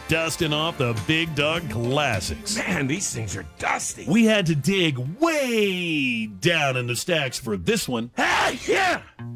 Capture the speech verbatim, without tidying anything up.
dusting off the Big Dog Classics. Man, these things are dusty. We had to dig way down in the stacks for this one. Hey, yeah!